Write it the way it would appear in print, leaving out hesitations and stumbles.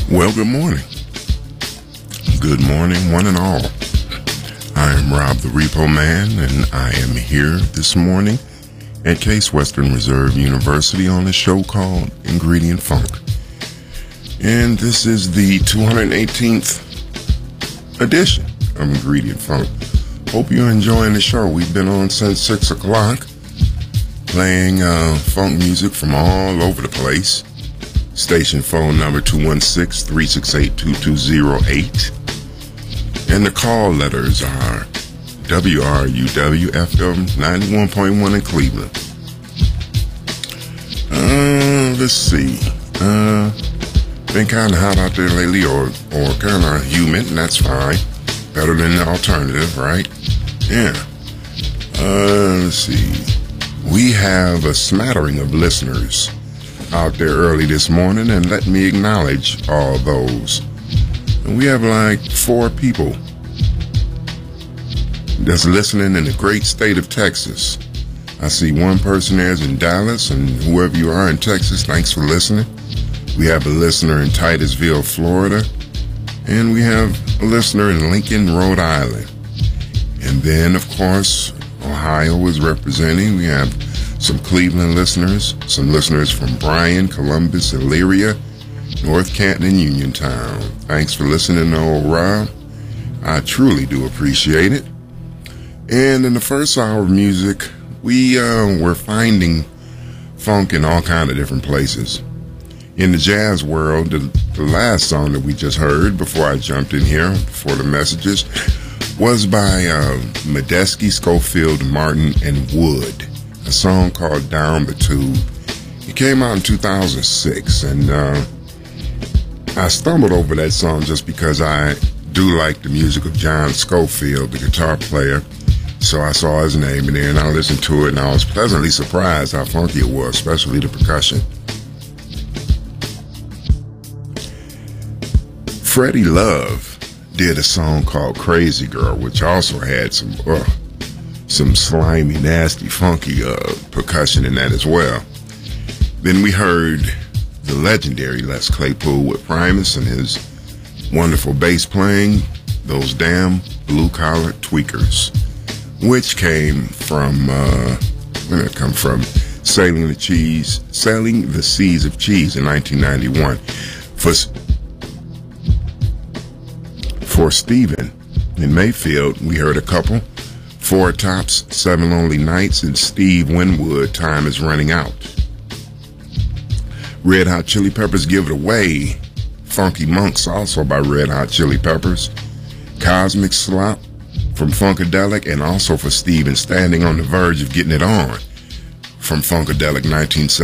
Well, good morning. Good morning, one and all. I am Rob the Repo Man, and I am here this morning at Case Western Reserve University on a show called Ingredient Funk. And this is the 218th edition of Ingredient Funk. Hope you're enjoying the show. We've been on since 6 o'clock, playing funk music from all over the place. Station phone number 216-368-2208. And the call letters are WRUW FM 91.1 in Cleveland. Let's see. Been kind of hot out there lately, or kind of humid, and that's fine. Better than the alternative, right? Yeah. Let's see. We have a smattering of listeners out there early this morning, and let me acknowledge all those. And we have like 4 people that's listening in the great state of Texas. I see one person there's in Dallas, and whoever you are in Texas, thanks for listening. We have a listener in Titusville, Florida, and we have a listener in Lincoln, Rhode Island. And then, of course, Ohio is representing. We have some Cleveland listeners, some listeners from Bryan, Columbus, Elyria, North Canton, and Uniontown. Thanks for listening to old Rob. I truly do appreciate it. And in the first hour of music, we were finding funk in all kind of different places. In the jazz world, the last song that we just heard before I jumped in here, before the messages, was by Medeski, Schofield, Martin, and Wood. A song called Down the Tube. It came out in 2006, and I stumbled over that song just because I do like the music of John Schofield, the guitar player. So I saw his name in there, and I listened to it, and I was pleasantly surprised how funky it was, especially the percussion. Freddie Love did a song called Crazy Girl, which also had some slimy, nasty, funky percussion in that as well. Then we heard the legendary Les Claypool with Primus and his wonderful bass playing, Those Damn Blue Collar Tweakers, which came from, where did it come from? Sailing the Seas of Cheese in 1991. For Stephen in Mayfield, we heard a couple. Four Tops, 7 Lonely Nights, and Steve Winwood, Time Is Running Out. Red Hot Chili Peppers, Give It Away. Funky Monks, also by Red Hot Chili Peppers. Cosmic Slop from Funkadelic, and also for Steven, Standing on the Verge of Getting It On from Funkadelic 1970.